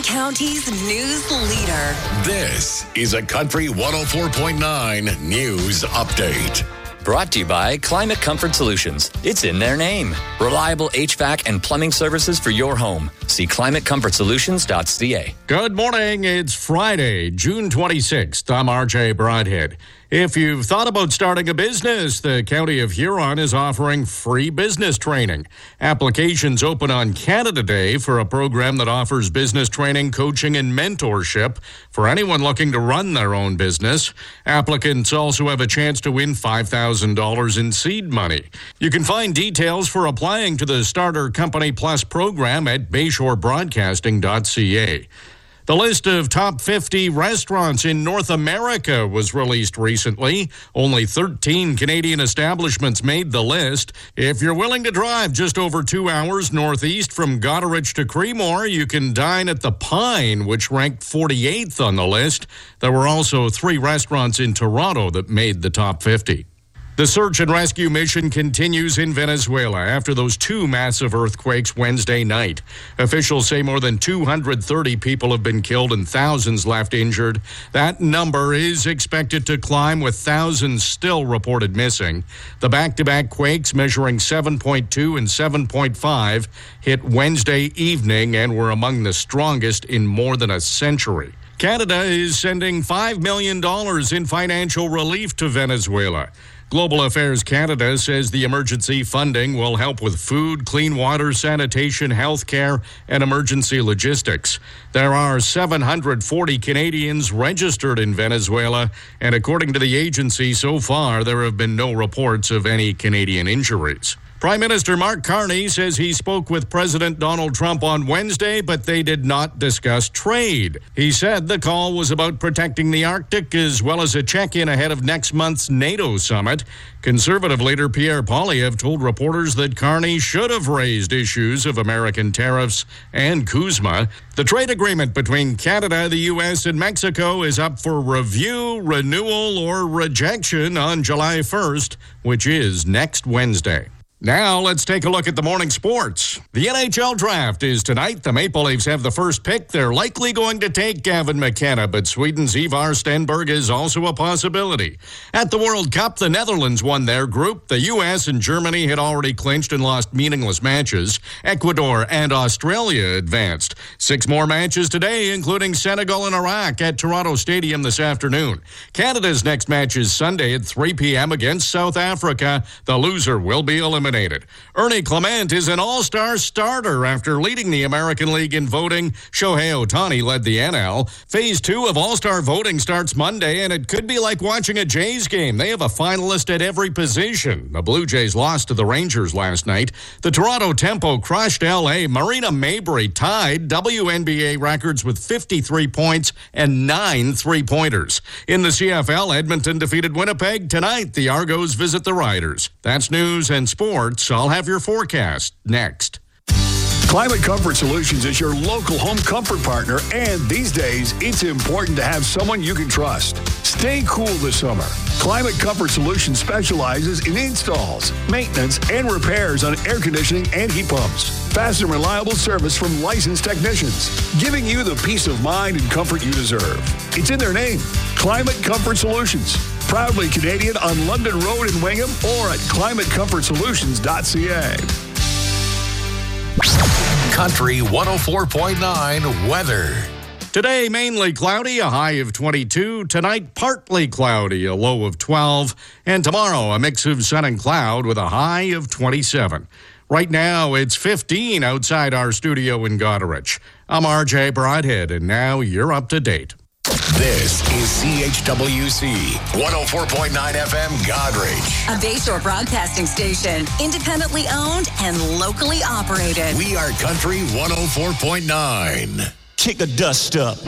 County's news leader. This is a Country 104.9 News Update. Brought to you by Climate Comfort Solutions. It's in their name. Reliable HVAC and plumbing services for your home. See climatecomfortsolutions.ca. Good morning. It's Friday, June 26th. I'm RJ Broadhead. If you've thought about starting a business, the County of Huron is offering free business training. Applications open on Canada Day for a program that offers business training, coaching, and mentorship for anyone looking to run their own business. Applicants also have a chance to win $5,000 in seed money. You can find details for applying to the Starter Company Plus program at bayshorebroadcasting.ca. The list of top 50 restaurants in North America was released recently. Only 13 Canadian establishments made the list. If you're willing to drive just over 2 hours northeast from Goderich to Creemore, you can dine at The Pine, which ranked 48th on the list. There were also 3 restaurants in Toronto that made the top 50. The search and rescue mission continues in Venezuela after those 2 massive earthquakes Wednesday night. Officials say more than 230 people have been killed and thousands left injured. That number is expected to climb, with thousands still reported missing. The back-to-back quakes, measuring 7.2 and 7.5, hit Wednesday evening and were among the strongest in more than a century. Canada is sending $5 million in financial relief to Venezuela. Global Affairs Canada says the emergency funding will help with food, clean water, sanitation, health care, and emergency logistics. There are 740 Canadians registered in Venezuela, and according to the agency, so far there have been no reports of any Canadian injuries. Prime Minister Mark Carney says he spoke with President Donald Trump on Wednesday, but they did not discuss trade. He said the call was about protecting the Arctic as well as a check-in ahead of next month's NATO summit. Conservative leader Pierre Poilievre told reporters that Carney should have raised issues of American tariffs and CUSMA. The trade agreement between Canada, the U.S., and Mexico is up for review, renewal, or rejection on July 1st, which is next Wednesday. Now, let's take a look at the morning sports. The NHL draft is tonight. The Maple Leafs have the first pick. They're likely going to take Gavin McKenna, but Sweden's Ivar Stenberg is also a possibility. At the World Cup, the Netherlands won their group. The U.S. and Germany had already clinched and lost meaningless matches. Ecuador and Australia advanced. 6 more matches today, including Senegal and Iraq at Toronto Stadium this afternoon. Canada's next match is Sunday at 3 p.m. against South Africa. The loser will be eliminated. Ernie Clement is an all-star starter after leading the American League in voting. Shohei Ohtani led the NL. Phase 2 of all-star voting starts Monday, and it could be like watching a Jays game. They have a finalist at every position. The Blue Jays lost to the Rangers last night. The Toronto Tempo crushed L.A. Marina Mabrey tied WNBA records with 53 points and 9 three-pointers. In the CFL, Edmonton defeated Winnipeg. Tonight, the Argos visit the Riders. That's news and sports. I'll have your forecast next. Climate Comfort Solutions is your local home comfort partner, and these days, it's important to have someone you can trust. Stay cool this summer. Climate Comfort Solutions specializes in installs, maintenance, and repairs on air conditioning and heat pumps. Fast and reliable service from licensed technicians, giving you the peace of mind and comfort you deserve. It's in their name, Climate Comfort Solutions. Proudly Canadian on London Road in Wingham or at climatecomfortsolutions.ca. Country 104.9 weather. Today, mainly cloudy, a high of 22. Tonight, partly cloudy, a low of 12. And tomorrow, a mix of sun and cloud with a high of 27. Right now, it's 15 outside our studio in Goderich. I'm RJ Broadhead, and now you're up to date. This is CHWC 104.9 FM Goderich. A Bayshore Broadcasting station, independently owned and locally operated. We are Country 104.9. Kick a dust up.